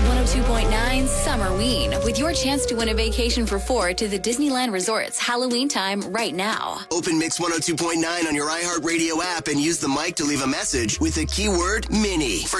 102.9 Summerween, with your chance to win a vacation for 4 to the Disneyland Resorts Halloween time right now. Open Mix 102.9 on your iHeartRadio app and use the mic to leave a message with the keyword Mini for